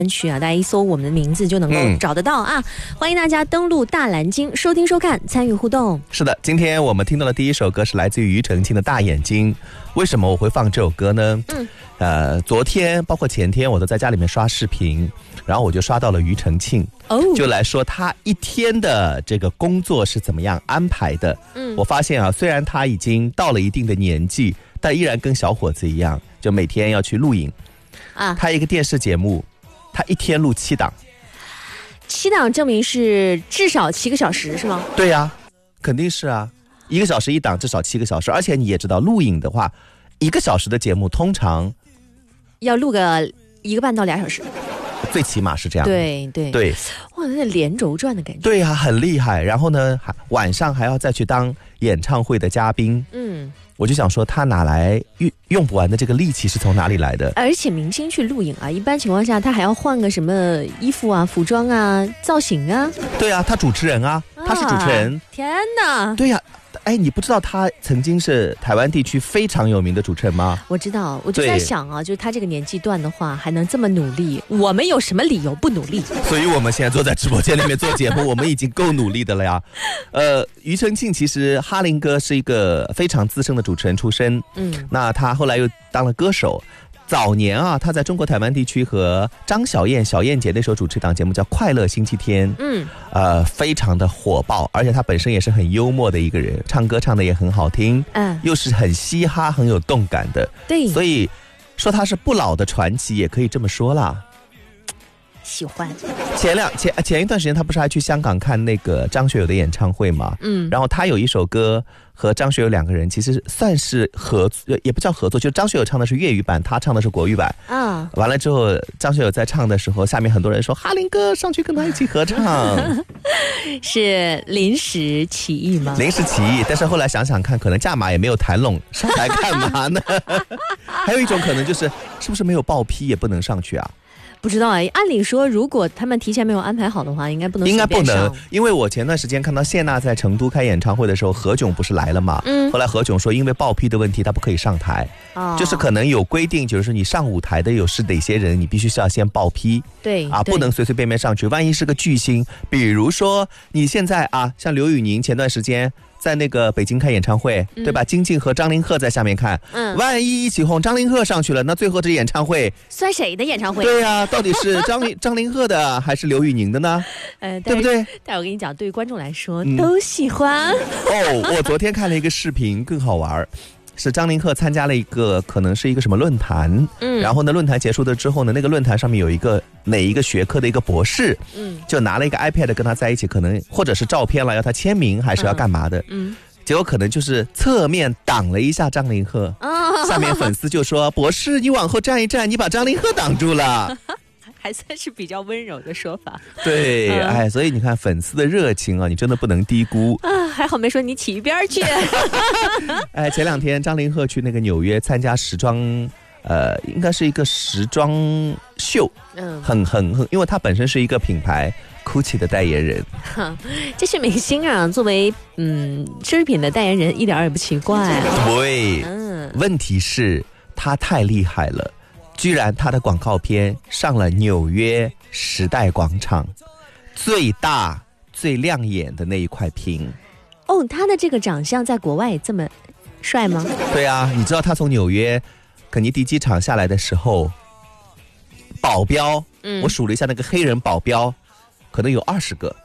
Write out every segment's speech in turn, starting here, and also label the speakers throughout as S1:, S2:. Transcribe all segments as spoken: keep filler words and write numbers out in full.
S1: 区啊，大家一搜我们的名字就能够找得到啊、嗯！欢迎大家登录大蓝鲸收听收看，参与互动。
S2: 是的，今天我们听到的第一首歌是来自于庾澄庆的《大眼睛》。为什么我会放这首歌呢？嗯，呃，昨天包括前天我都在家里面刷视频，然后我就刷到了庾澄庆，哦，就来说他一天的这个工作是怎么样安排的。嗯，我发现啊，虽然他已经到了一定的年纪，但依然跟小伙子一样，就每天要去录影啊。他一个电视节目。他一天录七档，
S1: 七档证明是至少七个小时是吗？
S2: 对呀、啊，肯定是啊，一个小时一档，至少七个小时。而且你也知道，录影的话，一个小时的节目通常
S1: 要录个一个半到俩小时，
S2: 最起码是这样。
S1: 对对
S2: 对，
S1: 哇，那连轴转的感觉。
S2: 对呀、啊，很厉害。然后呢，晚上还要再去当演唱会的嘉宾。嗯。我就想说，他哪来用用不完的这个力气是从哪里来的？
S1: 而且明星去录影啊，一般情况下他还要换个什么衣服啊、服装啊、造型啊。
S2: 对啊，他主持人啊，他是主持人。
S1: 啊、天哪！
S2: 对呀、啊。哎，你不知道他曾经是台湾地区非常有名的主持人吗？
S1: 我知道，我就在想啊，就是他这个年纪段的话，还能这么努力，我们有什么理由不努力？
S2: 所以我们现在坐在直播间里面做节目，我们已经够努力的了呀。呃，庾澄庆其实哈林哥是一个非常资深的主持人出身，嗯，那他后来又当了歌手。早年啊，他在中国台湾地区和张小燕、小燕姐那时候主持一档节目叫《快乐星期天》，嗯，呃，非常的火爆，而且他本身也是很幽默的一个人，唱歌唱的也很好听，嗯，又是很嘻哈、很有动感的，
S1: 对，
S2: 所以说他是不老的传奇，也可以这么说啦。
S1: 喜欢
S2: 前两前前一段时间，他不是还去香港看那个张学友的演唱会吗？嗯，然后他有一首歌和张学友两个人其实算是合作，也不叫合作，就张学友唱的是粤语版，他唱的是国语版。啊，完了之后，张学友在唱的时候，下面很多人说哈林哥上去跟他一起合唱，
S1: 是临时起意吗？
S2: 临时起意，但是后来想想看，可能价码也没有谈拢，上台干嘛呢？还有一种可能就是，是不是没有报批也不能上去啊？
S1: 不知道哎，按理说，如果他们提前没有安排好的话，应该不能随便上。
S2: 应该不能，因为我前段时间看到谢娜在成都开演唱会的时候，何炅不是来了嘛？嗯。后来何炅说，因为报批的问题，他不可以上台。哦。就是可能有规定，就是你上舞台的有是哪些人，你必须是要先报批。
S1: 对。
S2: 啊，不能随随便便上去，万一是个巨星，比如说你现在啊，像刘宇宁前段时间。在那个北京开演唱会，嗯、对吧？金靖和张凌赫在下面看，嗯，万一一起哄张凌赫上去了，那最后这演唱会
S1: 算谁的演唱会？
S2: 对呀、啊，到底是张张凌赫的还是刘宇宁的呢？呃，对不对？
S1: 但我跟你讲，对于观众来说、嗯、都喜欢。
S2: 哦，我昨天看了一个视频，更好玩。是张凌赫参加了一个可能是一个什么论坛，嗯，然后呢论坛结束了之后呢，那个论坛上面有一个哪一个学科的一个博士，嗯，就拿了一个 iPad 跟他在一起，可能或者是照片了，要他签名还是要干嘛的，嗯，结果可能就是侧面挡了一下张凌赫，哦，下面粉丝就说博士你往后站一站，你把张凌赫挡住了。
S1: 还算是比较温柔的说法。
S2: 对、嗯、哎，所以你看粉丝的热情啊，你真的不能低估
S1: 啊！还好没说你起一边去。
S2: 哎，前两天张凌赫去那个纽约参加时装，呃，应该是一个时装秀，嗯，很很很，因为他本身是一个品牌 Gucci 的代言人。
S1: 这些明星啊，作为嗯奢侈品的代言人，一点也不奇怪、啊。
S2: 对，嗯，问题是他太厉害了。居然他的广告片上了纽约时代广场最大最亮眼的那一块屏。
S1: 哦，他的这个长相在国外这么帅吗？
S2: 对啊，你知道他从纽约肯尼迪机场下来的时候，保镖、嗯、我数了一下那个黑人保镖可能有二十个。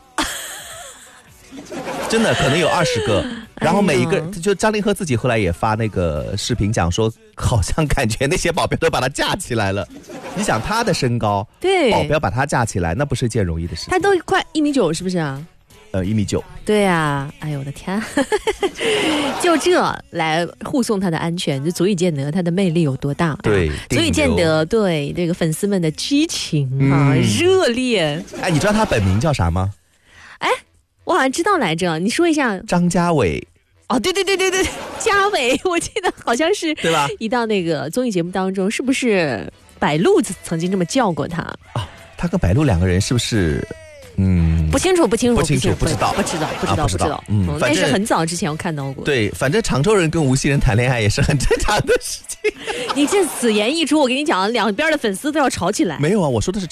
S2: 真的可能有二十个，然后每一个、哎、就张凌赫自己后来也发那个视频讲说，好像感觉那些保镖都把他架起来了。你想他的身高，对，保镖把他架起来，那不是一件容易的事情。
S1: 他都快一米九，是不是啊？
S2: 呃，一米九。
S1: 对啊，哎呦我的天，就这来护送他的安全，就足以见得他的魅力有多大。
S2: 对，
S1: 足以见得对这个粉丝们的激情啊、嗯、热烈。
S2: 哎，你知道他本名叫啥吗？
S1: 哎。我好像知道来着，你说一下。
S2: 张家伟。
S1: 哦，对对对对对，家伟，我记得好像是，
S2: 对吧？
S1: 一到那个综艺节目当中，是不是白鹿曾经这么叫过他？
S2: 啊，他跟白鹿两个人是不是？嗯，
S1: 不清楚，不清楚，
S2: 不清楚，不知道，
S1: 不知道，不知道，不知道。嗯，但是很早之前我看到过。
S2: 对，反正常州人跟无锡人谈恋爱也是很正常的事情。
S1: 你这此言一出，我跟你讲，两边的粉丝都要吵起来。
S2: 没有啊，我说的是